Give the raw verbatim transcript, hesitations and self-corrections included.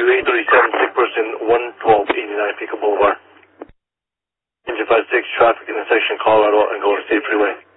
eight thirty-seven, sick person, one twelve eighty-nine Pico Boulevard. Engine five six, traffic intersection, Colorado and Golden State Freeway.